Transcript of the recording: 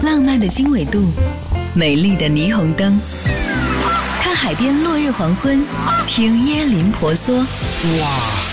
浪漫的经纬度，美丽的霓虹灯，看海边落日黄昏，听椰林婆娑。 哇，